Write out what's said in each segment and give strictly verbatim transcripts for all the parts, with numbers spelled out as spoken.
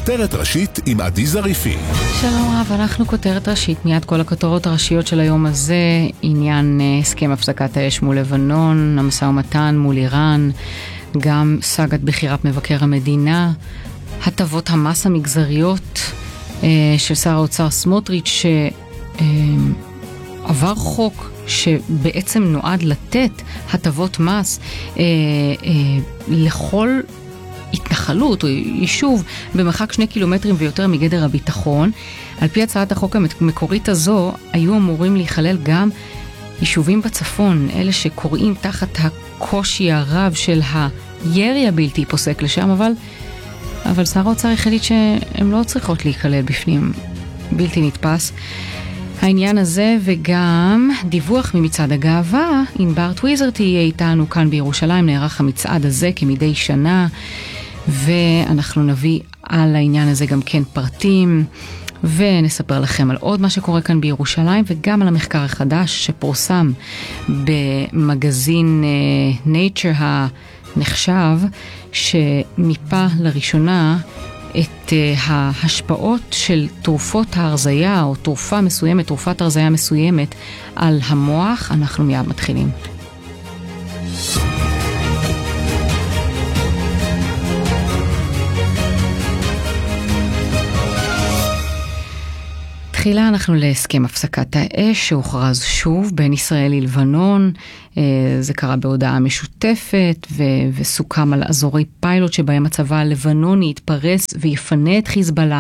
כותרת ראשית עם עדי זריפי. שלום רב, אנחנו כותרת ראשית, מיד כל הכותרות הראשיות של היום הזה, עניין הסכם הפסקת האש מול לבנון, המשא ומתן מול איראן, גם סגת בחירת מבקר המדינה, הטבות המס המגזריות של שר האוצר סמוטריץ' שעבר חוק שבעצם נועד לתת הטבות מס אה, אה, לכל התנחלות או יישוב במרחק שני קילומטרים ויותר מגדר הביטחון. על פי הצעת החוק המקורית הזו היו אמורים להיכלל גם יישובים בצפון, אלה שקוראים תחת הקושי הרב של הירי הבלתי פוסק לשם, אבל, אבל שר האוצר החליט שהן לא צריכות להיכלל בפנים. בלתי נתפס העניין הזה, וגם דיווח ממצעד הגאווה. ענבר טוויזר תהיה איתנו כאן בירושלים, נערך המצעד הזה כמדי שנה, ואנחנו נביא על העניין הזה גם כן פרטים, ונספר לכם על עוד מה שקורה כאן בירושלים, וגם על המחקר החדש שפורסם במגזין uh, Nature הנחשב, שמיפה לראשונה את uh, ההשפעות של תרופות ההרזיה, או תרופה מסוימת, תרופת הרזיה מסוימת, על המוח. אנחנו מיד מתחילים. תחילה אנחנו להסכם הפסקת האש שהוכרז שוב בין ישראל ללבנון. זה קרה בהודעה משותפת ו- וסוכם על אזורי פיילוט שבהם הצבא הלבנוני יתפרס ויפנה את חיזבאללה,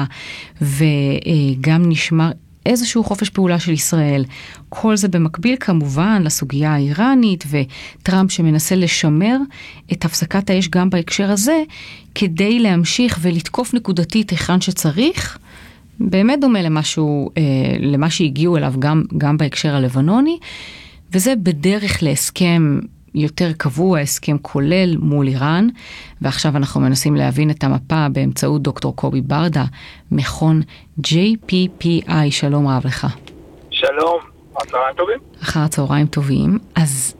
וגם נשמר איזשהו חופש פעולה של ישראל. כל זה במקביל כמובן לסוגיה האיראנית, וטראמפ שמנסה לשמר את הפסקת האש גם בהקשר הזה, כדי להמשיך ולתקוף נקודתית היכן שצריך. באמת דומה למשהו, אה, למה שהגיעו אליו גם, גם בהקשר הלבנוני, וזה בדרך להסכם יותר קבוע, הסכם כולל מול איראן, ועכשיו אנחנו מנסים להבין את המפה באמצעות דוקטור קובי ברדה, מכון ג'יי פי פי איי. שלום רב לך. שלום, צהריים טובים. אחר צהריים טובים. אז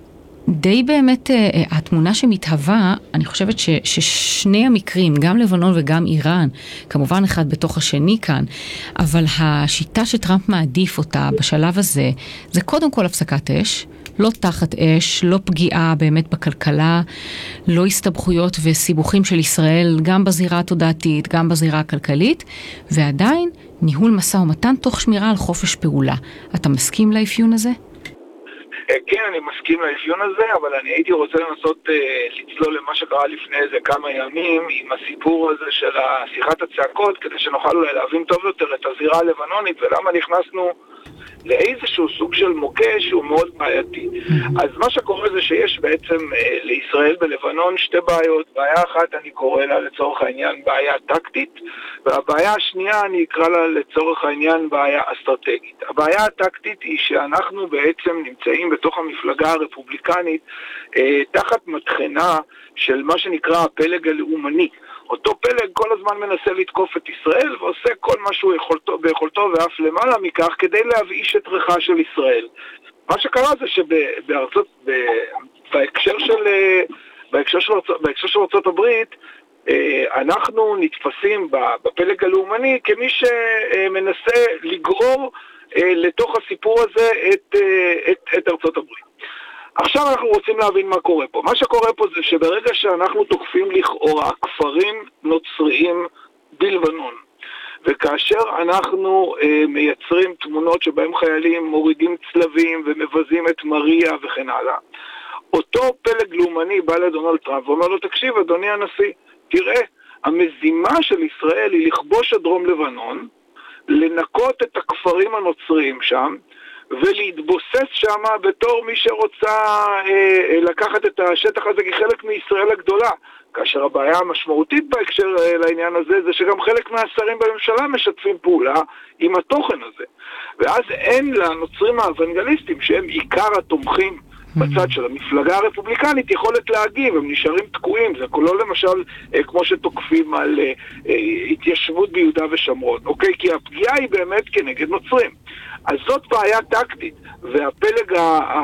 די באמת התמונה שמתהווה, אני חושבת ש, ששני המקרים, גם לבנון וגם איראן, כמובן אחד בתוך השני כאן, אבל השיטה שטראמפ מעדיף אותה בשלב הזה, זה קודם כל הפסקת אש, לא תחת אש, לא פגיעה באמת בכלכלה, לא הסתבכויות וסיבוכים של ישראל, גם בזירה התודעתית, גם בזירה הכלכלית, ועדיין ניהול משא ומתן תוך שמירה על חופש פעולה. אתה מסכים לאפיון הזה? כן, אני מסכים לאפיון הזה, אבל אני הייתי רוצה לנסות uh, לצלול למה שקרה לפני איזה כמה ימים עם הסיפור הזה של שיחת הצעקות, כדי שנוכל אולי להבין טוב יותר את הזירה הלבנונית ולמה נכנסנו לאיזשהו סוג של מוקש שהוא מאוד בעייתי. אז מה שקורה זה שיש בעצם אה, לישראל בלבנון שתי בעיות. בעיה אחת אני קורא לה לצורך העניין בעיה טקטית, והבעיה השנייה אני אקרא לה לצורך העניין בעיה אסטרטגית. הבעיה הטקטית היא שאנחנו בעצם נמצאים בתוך המפלגה הרפובליקנית אה, תחת מתחנה של מה שנקרא הפלג הלאומני. אותו פלג כל הזמן מנסה לתקוף את ישראל ועושה כל מה שהוא יכולתו, ביכולתו ואף למעלה מכך כדי להבאיש את ריחה של ישראל. מה שקרה זה שבארצות, בהקשר של, בהקשר של, בהקשר של ארצות הברית, אנחנו נתפסים בפלג הלאומני כמי שמנסה לגרור לתוך הסיפור הזה את, את, את ארצות הברית. עכשיו אנחנו רוצים להבין מה קורה פה. מה שקורה פה זה שברגע שאנחנו תוקפים לכאורה כפרים נוצריים בלבנון, וכאשר אנחנו אה, מייצרים תמונות שבהם חיילים מורידים צלבים ומבזים את מריה וכן הלאה, אותו פלג לאומני בא לדונלד טראמפ ואומר לו, תקשיב אדוני הנשיא, תראה, המזימה של ישראל היא לכבוש את דרום לבנון, לנקות את הכפרים הנוצריים שם, ולהתבוסס שם בתור מי שרוצה אה, לקחת את השטח הזה כחלק מישראל הגדולה. כאשר הבעיה המשמעותית בהקשר אה, לעניין הזה זה שגם חלק מהשרים בממשלה משתפים פעולה עם התוכן הזה. ואז אין לנוצרים האוונגליסטים שהם עיקר התומכים בצד של המפלגה הרפובליקנית יכולת להגיב, הם נשארים תקועים, זה לא למשל כמו שתוקפים על התיישבות ביהודה ושומרון, אוקיי? כי הפגיעה היא באמת כנגד נוצרים. אז זאת בעיה טקטית, והפלג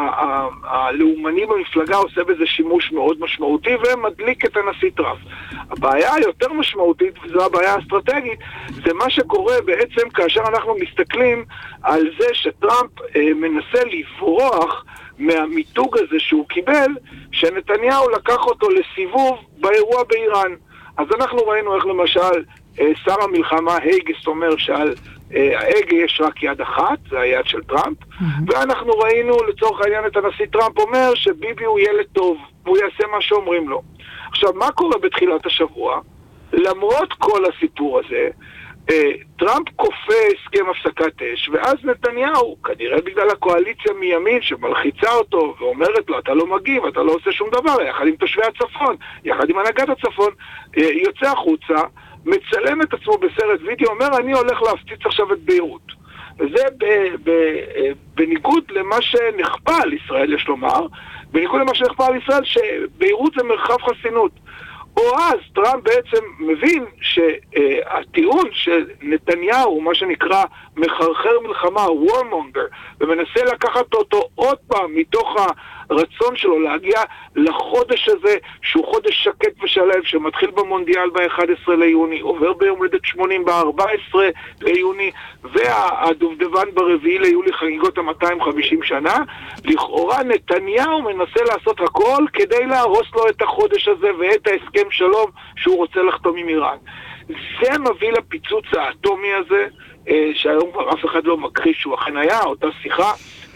הלאומני במפלגה עושה בזה שימוש מאוד משמעותי ומדליק את הנשיא טראמפ. הבעיה היותר משמעותית, וזו הבעיה האסטרטגית, זה מה שקורה בעצם כאשר אנחנו מסתכלים על זה שטראמפ אה, מנסה לברוח מהמיתוג הזה שהוא קיבל, שנתניהו לקח אותו לסיבוב באירוע באיראן. אז אנחנו ראינו איך למשל אה, שר המלחמה הייגס אומר שעל ההגה יש רק יד אחת, זה היד של טראמפ, mm-hmm. ואנחנו ראינו לצורך העניין את הנשיא טראמפ אומר שביבי הוא ילד טוב, והוא יעשה מה שאומרים לו. עכשיו, מה קורה בתחילת השבוע? למרות כל הסיפור הזה, טראמפ כופה הסכם הפסקת אש, ואז נתניהו, כנראה בגלל הקואליציה מימין שמלחיצה אותו ואומרת לו, אתה לא מגיב, אתה לא עושה שום דבר, יחד עם תושבי הצפון, יחד עם הנהגת הצפון, יוצא החוצה, מצלם את עצמו בסרט וידאו, אומר, אני הולך להפציץ עכשיו את ביירות. וזה ב- ב- בניגוד למה שנכפה על ישראל, יש לומר, בניגוד למה שנכפה על ישראל, שביירות זה מרחב חסינות. או אז טראמפ בעצם מבין שהטיעון של נתניהו, מה שנקרא מחרחר מלחמה, warmonger, ומנסה לקחת אותו עוד פעם מתוך הרצון שלו להגיע לחודש הזה, שהוא חודש שקט ושלב, שמתחיל במונדיאל ב-אחד עשר ליוני, עובר ביום הולדת שמונים ב-ארבעה עשר ליוני, והדובדבן ברביעי ליולי חגיגות ה-מאתיים וחמישים שנה. לכאורה נתניהו מנסה לעשות הכל כדי להרוס לו את החודש הזה ואת ההסכם שלום שהוא רוצה לחתום עם איראן. זה מביא לפיצוץ האטומי הזה, שהיום כבר אף אחד לא מכחיש שהוא אכן היה, אותה שיחה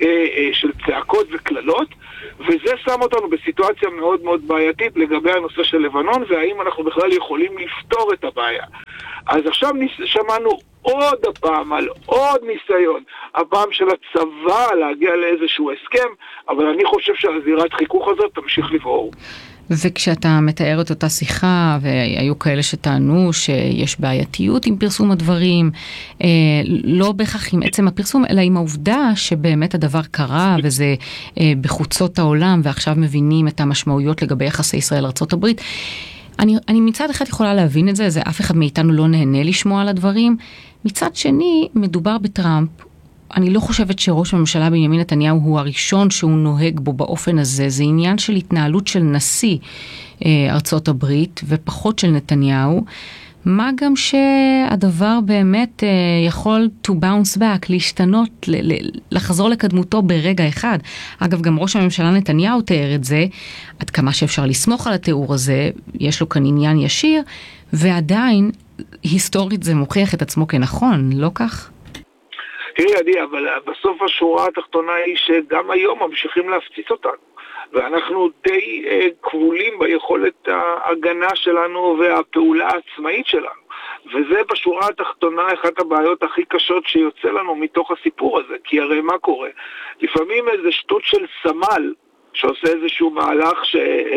של צעקות וכללות, וזה שם אותנו בסיטואציה מאוד מאוד בעייתית לגבי הנושא של לבנון, והאם אנחנו בכלל יכולים לפתור את הבעיה. אז עכשיו שמענו עוד הפעם על עוד ניסיון, הפעם של הצבא להגיע לאיזשהו הסכם, אבל אני חושב שהזירת חיכוך הזאת תמשיך לבעור. וכשאתה מתאר את אותה שיחה, והיו כאלה שטענו שיש בעייתיות עם פרסום הדברים, אה, לא בהכרח עם עצם הפרסום, אלא עם העובדה שבאמת הדבר קרה, וזה אה, בחוצות העולם, ועכשיו מבינים את המשמעויות לגבי יחסי ישראל ארצות הברית. אני, אני מצד אחד יכולה להבין את זה, זה אף אחד מאיתנו לא נהנה לשמוע על הדברים. מצד שני, מדובר בטראמפ, אני לא חושבת שראש הממשלה בנימין נתניהו הוא הראשון שהוא נוהג בו באופן הזה. זה עניין של התנהלות של נשיא אה, ארצות הברית ופחות של נתניהו. מה גם שהדבר באמת אה, יכול to bounce back, להשתנות, ל- ל- לחזור לקדמותו ברגע אחד. אגב, גם ראש הממשלה נתניהו תיאר את זה, עד כמה שאפשר לסמוך על התיאור הזה, יש לו כאן עניין ישיר, ועדיין היסטורית זה מוכיח את עצמו כנכון, לא כך? תראי עדי, אבל בסוף השורה התחתונה היא שגם היום ממשיכים להפציץ אותנו, ואנחנו די אה, כבולים ביכולת ההגנה שלנו והפעולה העצמאית שלנו, וזה בשורה התחתונה אחת הבעיות הכי קשות שיוצא לנו מתוך הסיפור הזה. כי הרי מה קורה? לפעמים איזה שטות של סמל שעושה איזשהו מהלך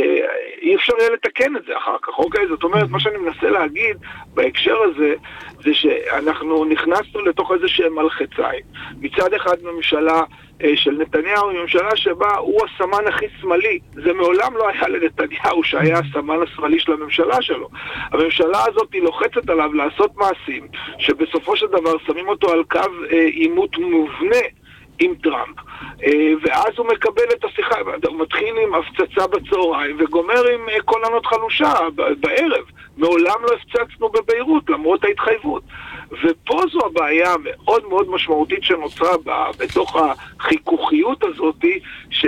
שאי אפשר יהיה לתקן את זה אחר כך, אוקיי? זאת אומרת, מה שאני מנסה להגיד בהקשר הזה, זה שאנחנו נכנסנו לתוך איזושהי מלחציים. מצד אחד ממשלה של נתניהו היא ממשלה שבה הוא הסמן הכי שמאלי. זה מעולם לא היה לנתניהו שהיה הסמן השמאלי של הממשלה שלו. הממשלה הזאת היא לוחצת עליו לעשות מעשים, שבסופו של דבר שמים אותו על קו עימות מובנה עם טראמפ, ואז הוא מקבל את השיחה, הוא מתחיל עם הפצצה בצהריים וגומר עם קולנות חלושה בערב. מעולם לא הפצצנו בביירות למרות ההתחייבות, ופה זו הבעיה מאוד מאוד משמעותית שנוצרה בתוך החיכוכיות הזאת ש,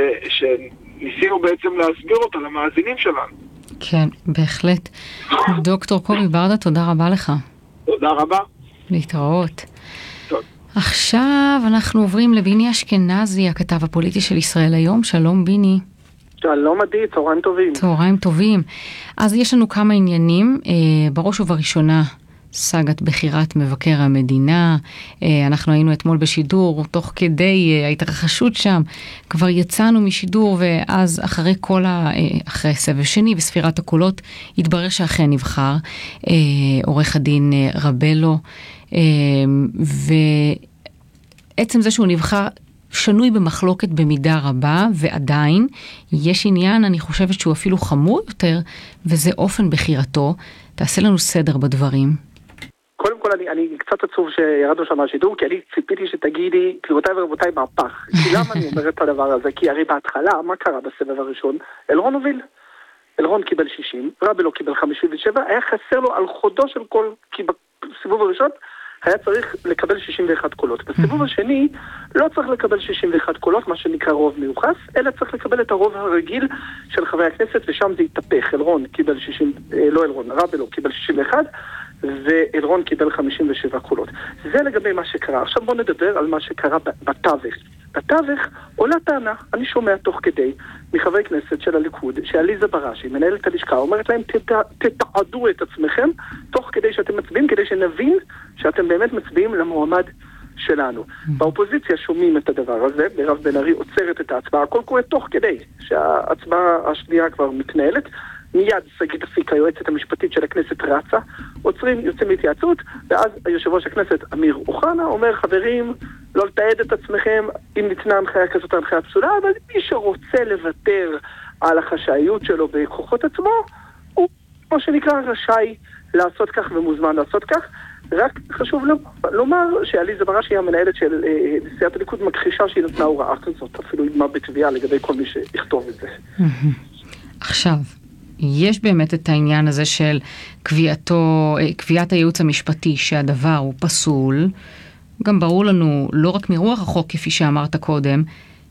שניסינו בעצם להסביר אותה למאזינים שלנו. כן, בהחלט. דוקטור קובי ברדה, תודה רבה לך. תודה רבה. להתראות. עכשיו אנחנו עוברים לביני אשכנזי, הכתב הפוליטי של ישראל היום. שלום ביני. שלום עדי, צהריים טובים. צהריים טובים. אז יש לנו כמה עניינים, אה, בראש ובראשונה סגת בחירת מבקר המדינה. אה, אנחנו היינו אתמול בשידור, תוך כדי אה, ההתרחשות שם, כבר יצאנו משידור, ואז אחרי כל ה... אה, אחרי סבב שני וספירת הקולות, התברר שאכן נבחר אה, עורך הדין אה, רבלו, ועצם זה שהוא נבחר שנוי במחלוקת במידה רבה, ועדיין יש עניין, אני חושבת שהוא אפילו חמור יותר, וזה אופן בחירתו. תעשה לנו סדר בדברים. קודם כל, אני, אני קצת עצוב שירדנו שם מהשידור, כי אני ציפיתי שתגידי, גבירותיי ורבותיי, מהפך. כי למה אני אומרת את הדבר הזה? כי הרי בהתחלה, מה קרה בסבב הראשון? אלרון הוביל. אלרון קיבל שישים, רבי לא קיבל חמישים ושבע, היה חסר לו על חודו של כל, כי בסיבוב הראשון היה צריך לקבל שישים ואחד קולות. בסיבוב השני לא צריך לקבל שישים ואחד קולות, מה שנקרא רוב מיוחס, אלא צריך לקבל את הרוב הרגיל של חברי הכנסת, ושם זה התהפך. אלרון קיבל שישים, לא אלרון, רבי לא קיבל שישים ואחד, ואלרון קיבל חמישים ושבע קולות. זה לגבי מה שקרה. עכשיו בואו נדבר על מה שקרה בתווך. בתווך עולה טענה, אני שומע תוך כדי, מחברי כנסת של הליכוד, שעליזה בראשי, מנהלת הלשכה, אומרת להם, תתעדו את עצמכם, תוך כדי שאתם מצביעים, כדי שנבין שאתם באמת מצביעים למועמד שלנו. באופוזיציה שומעים את הדבר הזה, מירב בן ארי עוצרת את ההצבעה, הכל קורה תוך כדי שההצבעה השנייה כבר מתנהלת, מיד שגית אפיק, היועצת המשפטית של הכנסת, רצה, עוצרים, יוצאים להתייעצות, ואז היושב ראש הכנסת אמיר אוחנה אומר, חברים, לא לתעד את עצמכם, אם ניתנה הנחיה כזאת הנחיה פסולה, אבל מי שרוצה לוותר על החשאיות שלו בכוחות עצמו, הוא, כמו שנקרא, רשאי לעשות כך ומוזמן לעשות כך. רק חשוב לומר שעליזה בראשי היא המנהלת של סיעת הליכוד, מכחישה שהיא נתנה הוראה כזאת, אפילו אימה בתביעה לגבי כל מי שיכתוב את זה. עכשיו, יש באמת את העניין הזה של קביעתו, קביעת הייעוץ המשפטי שהדבר הוא פסול, גם ברור לנו לא רק מרוח החוק כפי שאמרת קודם,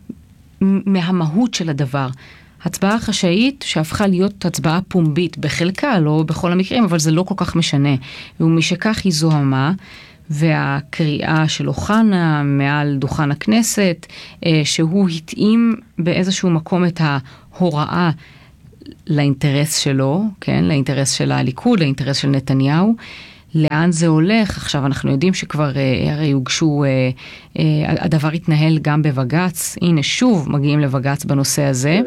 מהמהות של הדבר. הצבעה חשאית שהפכה להיות הצבעה פומבית בחלקה, לא בכל המקרים, אבל זה לא כל כך משנה. ומשכך היא זוהמה, והקריאה של אוחנה מעל דוכן הכנסת, שהוא התאים באיזשהו מקום את ההוראה לאינטרס שלו, כן, לאינטרס של הליכוד, לאינטרס של נתניהו. לאן זה הולך? עכשיו אנחנו יודעים שכבר אה, הרי הוגשו, אה, אה, הדבר התנהל גם בבגץ, הנה שוב מגיעים לבגץ בנושא הזה,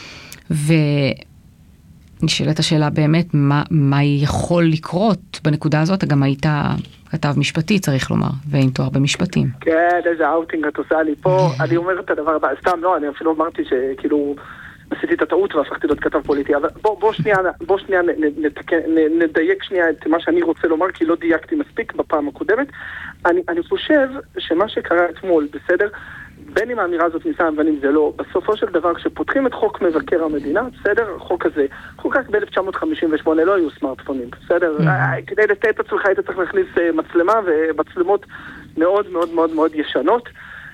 ונשאלת השאלה באמת, מה, מה יכול לקרות בנקודה הזאת? גם היית כתב משפטי, צריך לומר, ועם תואר במשפטים. כן, איזה אאוטינג את עושה לי פה, אני אומר את הדבר הבא, סתם לא, אני אפילו אמרתי שכאילו, עשיתי את הטעות והפכתי להיות כתב פוליטי, אבל בוא, בוא שנייה, בוא שנייה נתקן, נדייק שנייה את מה שאני רוצה לומר, כי לא דייקתי מספיק בפעם הקודמת. אני, אני חושב שמה שקרה אתמול, בסדר, בין אם האמירה הזאת ניסה ובין אם זה לא, בסופו של דבר, כשפותחים את חוק מבקר המדינה, בסדר, החוק הזה, חוקק ב-אלף תשע מאות חמישים ושמונה, לא היו סמארטפונים, בסדר, כדי לתת את עצמך, היית צריך להכניס מצלמה, ומצלמות מאוד מאוד מאוד מאוד ישנות,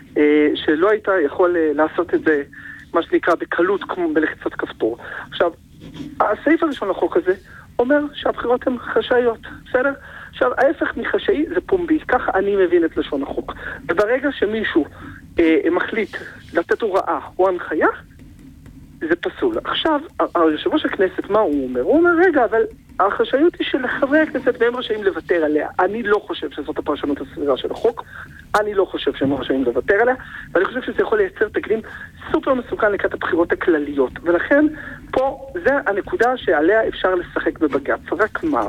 שלא היית יכול לעשות את זה, מה שנקרא בקלות כמו בלחיצת כפתור. עכשיו, הסעיף הראשון לחוק הזה אומר שהבחירות הן חשאיות, בסדר? עכשיו, ההפך מחשאי זה פומבי, ככה אני מבין את לשון החוק. וברגע שמישהו אה, מחליט לתת הוראה או הנחיה, זה פסול. עכשיו, היושב ראש הכנסת, מה הוא אומר? הוא אומר, רגע, אבל החשאיות היא של חברי הכנסת והם רשאים לוותר עליה. אני לא חושב שזאת הפרשנות הסבירה של החוק, אני לא חושב שהם רשאים לוותר עליה, ואני חושב שזה יכול לייצר תקדים סופר מסוכן לקראת הבחירות הכלליות. ולכן, פה, זה הנקודה שעליה אפשר לשחק בבג"ץ. רק מה?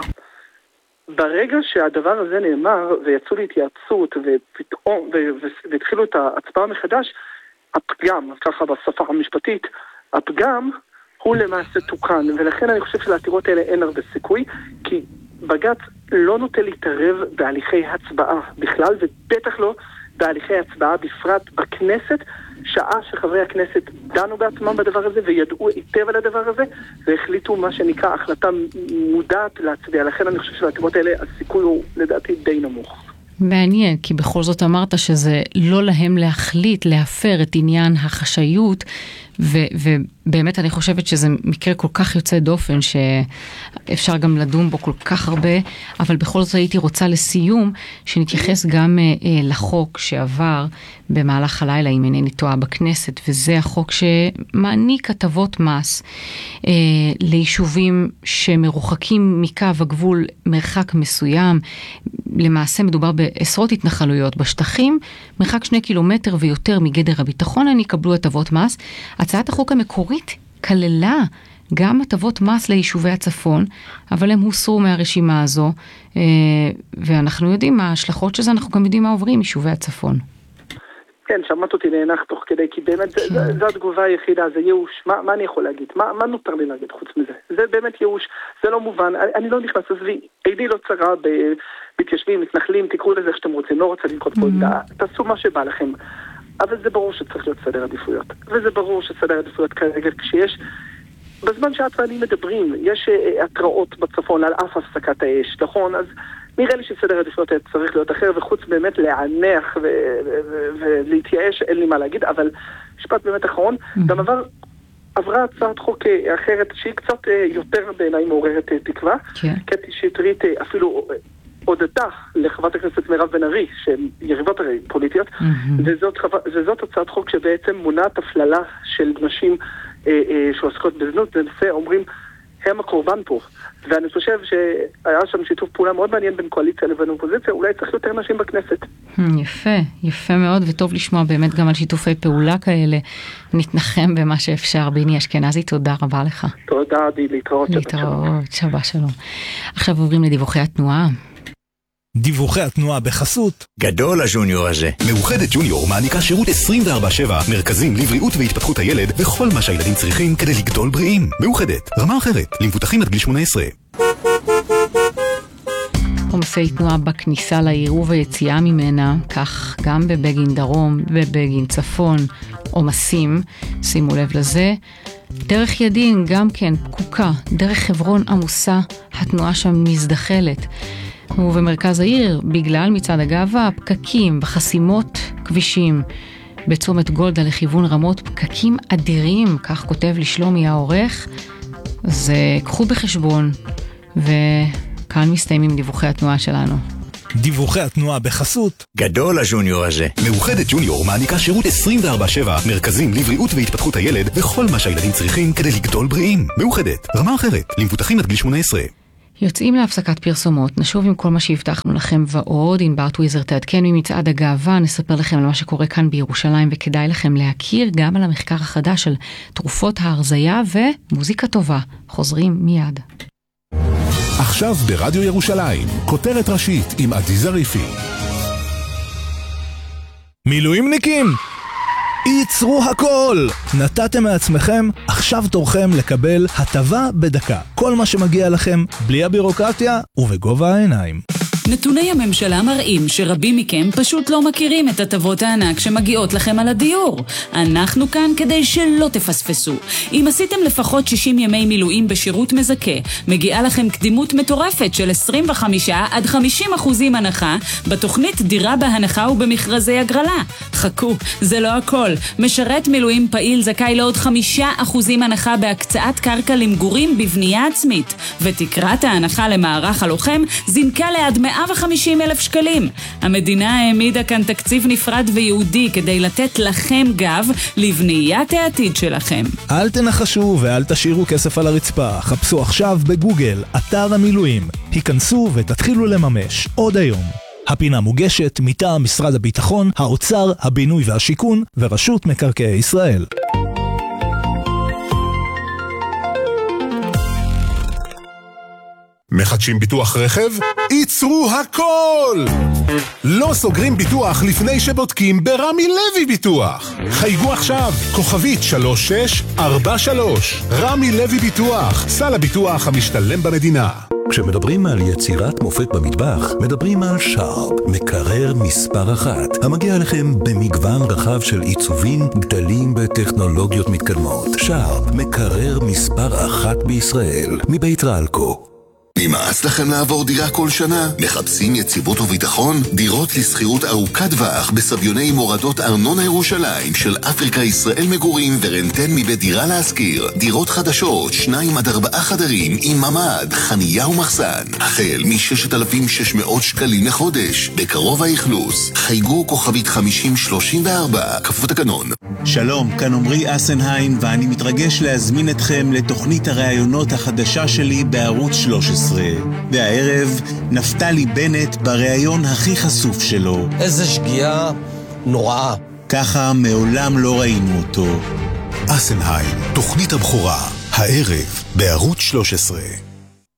ברגע שהדבר הזה נאמר, ויצאו להתייעצות, ופתאום, והתחילו את ההצבעה מחדש, הפגם, ככה בשפה המשפטית, הפגם הוא למעשה תוקן, ולכן אני חושב שלעתירות האלה אין הרבה סיכוי, כי בג"ץ לא נוטה להתערב בהליכי הצבעה בכלל, ובטח לא בהליכי הצבעה בפרט בכנסת, שעה שחברי הכנסת דנו בעצמם בדבר הזה, וידעו היטב על הדבר הזה, והחליטו מה שנקרא החלטה מודעת להצביע. לכן אני חושב שלעתירות האלה הסיכוי הוא לדעתי די נמוך. מעניין, כי בכל זאת אמרת שזה לא להם להחליט, להפר את עניין החשאיות, ו- ובאמת אני חושבת שזה מקרה כל כך יוצא דופן, שאפשר גם לדון בו כל כך הרבה, אבל בכל זאת הייתי רוצה לסיום, שנתייחס גם אה, לחוק שעבר במהלך הלילה, אם אינני טועה בכנסת, וזה החוק שמעניק הטבות מס אה, ליישובים שמרוחקים מקו הגבול מרחק מסוים, למעשה מדובר בעשרות התנחלויות בשטחים, מרחק שני קילומטר ויותר מגדר הביטחון, הם יקבלו הטבות מס. הצעת החוק המקורית כללה גם הטבות מס ליישובי הצפון, אבל הם הוסרו מהרשימה הזו, ואנחנו יודעים מה ההשלכות שזה, אנחנו גם יודעים מה עוברים יישובי הצפון. כן, שמעת אותי נאנח תוך כדי, כי באמת זו, זו התגובה היחידה, זה ייאוש. מה, מה אני יכול להגיד? מה, מה נותר לי להגיד חוץ מזה? זה באמת ייאוש, זה לא מובן. אני, אני לא נכנס לסבי, עידי לא צרה במתיישבים, מתנחלים, תקראו לזה איך שאתם רוצים, לא רוצה לנקוט פה, תעשו מה שבא לכם. אבל זה ברור שצריך להיות סדר עדיפויות. וזה ברור שסדר עדיפויות כרגע, כשיש, בזמן שאת ואני מדברים, יש התראות בצפון על אף הפסקת האש, נכון? אז נראה לי שסדר עדיפויות צריך להיות אחר, וחוץ באמת להענך ולהתייאש, אין לי מה להגיד, אבל משפט באמת אחרון, גם עבר, עברה הצעת חוק אחרת, שהיא קצת יותר בעיניי מעוררת תקווה, קטי שטרית אפילו הודתה לחברת הכנסת מירב בן ארי, שהן יריבות הרי פוליטיות, וזאת, וזאת הצעת חוק שבעצם מונעת הפללה של נשים שעוסקות בזנות, זה נושא, אומרים, הם הקורבן פה. ואני חושב שהיה שם שיתוף פעולה מאוד מעניין בין קואליציה לבין אופוזיציה, אולי צריך יותר נשים בכנסת. יפה, יפה מאוד, וטוב לשמוע באמת גם על שיתופי פעולה כאלה. נתנחם במה שאפשר. ביני אשכנזי, תודה רבה לך. תודה, די, להתראות. להתראות, שבת שלום. עכשיו עוברים לדיווחי התנועה. דיווחי התנועה בחסות גדול הג'וניור הזה. מאוחדת ג'וניור מעניקה שירות עשרים וארבע שבע, מרכזים לבריאות והתפתחות הילד וכל מה שהילדים צריכים כדי לגדול בריאים. מאוחדת, רמה אחרת, למבוטחים עד גיל שמונה עשרה. עומסי תנועה בכניסה לעיר וביציאה ממנה, כך גם בבגין דרום ובבגין צפון, עומסים, שימו לב לזה. דרך ידין גם כן פקוקה, דרך חברון עמוסה, התנועה שם מזדחלת. ובמרכז העיר, בגלל מצעד הגאווה, פקקים בחסימות כבישים. בצומת גולדה לכיוון רמות, פקקים אדירים, כך כותב לשלומי העורך. אז קחו בחשבון, וכאן מסתיימים דיווחי התנועה שלנו. דיווחי התנועה בחסות גדול הג'וניור הזה. מאוחדת ג'וניור מעניקה שירות עשרים וארבע שבע, מרכזים לבריאות והתפתחות הילד וכל מה שהילדים צריכים כדי לגדול בריאים. מאוחדת, רמה אחרת, למבוטחים עד גיל שמונה עשרה. יוצאים להפסקת פרסומות, נשוב עם כל מה שהבטחנו לכם ועוד. ענבר טוויזר תעדכן ממצעד הגאווה, נספר לכם על מה שקורה כאן בירושלים, וכדאי לכם להכיר גם על המחקר החדש של תרופות ההרזיה ומוזיקה טובה. חוזרים מיד. עכשיו ברדיו ירושלים, כותרת ראשית עם עדי זריפי. מילואימניקים, ייצרו הכל! נתתם מעצמכם, עכשיו תורכם לקבל הטבה בדקה. כל מה שמגיע לכם, בלי הבירוקרטיה ובגובה העיניים. נתוני הממשלה מראים שרבים מכם פשוט לא מכירים את הטבות הענק שמגיעות לכם על הדיור. אנחנו כאן כדי שלא תפספסו. אם עשיתם לפחות שישים ימי מילואים בשירות מזכה, מגיעה לכם קדימות מטורפת של עשרים וחמישה עד חמישים אחוזים הנחה בתוכנית דירה בהנחה ובמכרזי הגרלה. חכו, זה לא הכל. משרת מילואים פעיל זכאי לעוד חמישה אחוזים הנחה בהקצאת קרקע למגורים בבנייה עצמית, ותקרת ההנחה למערך הלוחם זינקה לעד מאה וחמישים אלף שקלים. המדינה העמידה כאן תקציב נפרד ויהודי כדי לתת לכם גב לבניית העתיד שלכם. אל תנחשו ואל תשאירו כסף על הרצפה. חפשו עכשיו בגוגל אתר המילואים. היכנסו ותתחילו לממש עוד היום. הפינה מוגשת מטעם משרד הביטחון, האוצר, הבינוי והשיכון ורשות מקרקעי ישראל. מחדשים ביטוח רכב? ייצרו הכל! לא סוגרים ביטוח לפני שבודקים ברמי לוי ביטוח. חייגו עכשיו, כוכבית שלוש שש ארבע שלוש. רמי לוי ביטוח, סל הביטוח המשתלם במדינה. כשמדברים על יצירת מופת במטבח, מדברים על שרפ, מקרר מספר אחת, המגיע לכם במגוון רחב של עיצובים, גדלים וטכנולוגיות מתקדמות. שרפ, מקרר מספר אחת בישראל, מבית רלקו. נמאס לכם לעבור דירה כל שנה? מחפשים יציבות וביטחון? דירות לסחירות ארוכת טווח בסביוני מורדות ארנונה ירושלים של אפריקה ישראל מגורים ורנטן מבית דירה להשכיר. דירות חדשות, שניים עד ארבעה חדרים עם ממ"ד, חנייה ומחסן. החל מ-ששת אלפים ושש מאות שקלים לחודש. בקרוב האכלוס. חייגו כוכבית חמישים שלושים וארבע, כפוף תקנון. שלום, כאן עמרי אסנהיים ואני מתרגש להזמין אתכם לתוכנית הראיונות החדשה שלי בערוץ שלוש עשרה. והערב נפתלי בנט בראיון הכי חשוף שלו. איזה שגיאה נוראה. ככה מעולם לא ראינו אותו. אסנהיים, תוכנית הבכורה, הערב בערוץ שלוש עשרה.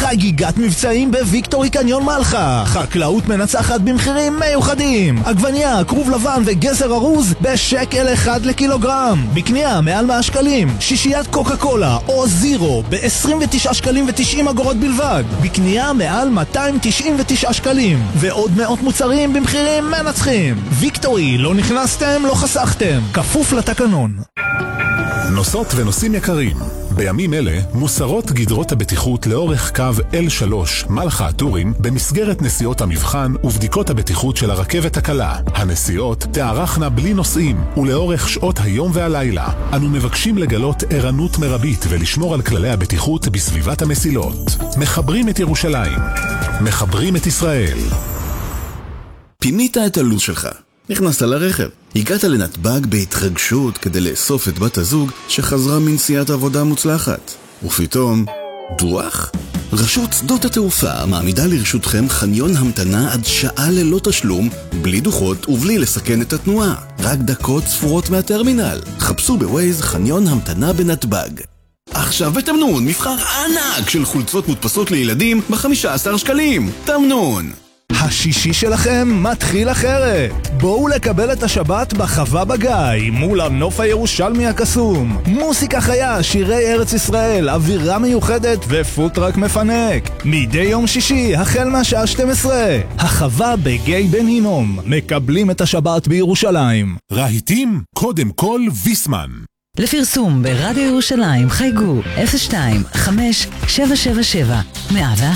חגיגת מבצעים בוויקטורי קניון מלחה. חקלאות מנצחת במחירים מיוחדים. עגבניה, כרוב לבן וגזר ארוז בשקל אחד לקילוגרם. בקנייה מעל מאה שקלים. שישיית קוקה קולה או זירו ב-עשרים ותשעה שקלים ו-תשעים אגורות בלבד. בקנייה מעל מאתיים תשעים ותשעה שקלים. ועוד מאות מוצרים במחירים מנצחים. ויקטורי, לא נכנסתם, לא חסכתם. כפוף לתקנון. נוסעות ונוסעים יקרים, בימים אלה מוסרות גדרות הבטיחות לאורך קו אל שלוש מלחה הטורים במסגרת נסיעות המבחן ובדיקות הבטיחות של הרכבת הקלה. הנסיעות תארכנה בלי נוסעים ולאורך שעות היום והלילה. אנו מבקשים לגלות ערנות מרבית ולשמור על כללי הבטיחות בסביבת המסילות. מחברים את ירושלים, מחברים את ישראל. פינית את הלו"ז שלך, נכנסת לרכב, הגעת לנתב"ג בהתרגשות כדי לאסוף את בת הזוג שחזרה מנסיעת עבודה מוצלחת. ופתאום, דוח? רשות שדות התעופה מעמידה לרשותכם חניון המתנה עד שעה ללא תשלום, בלי דוחות ובלי לסכן את התנועה. רק דקות ספורות מהטרמינל. חפשו בווייז חניון המתנה בנתב"ג. עכשיו בתמנון, מבחר ענק של חולצות מודפסות לילדים ב-חמישה עשר שקלים. תמנון. השישי שלכם מתחיל אחרת. בואו לקבל את השבת בחווה בגיא מול הנוף הירושלמי הקסום. מוסיקה חיה, שירי ארץ ישראל, אווירה מיוחדת ופוטרק מפנק. מדי יום שישי החל מהשעה שתים עשרה. החווה בגיא בן הינום. מקבלים את השבת בירושלים. רהיטים קודם כל ויסמן. לפרסום ברדיו ירושלים חייגו אפס שתיים חמש שבע שבע שבע מאה ואחת.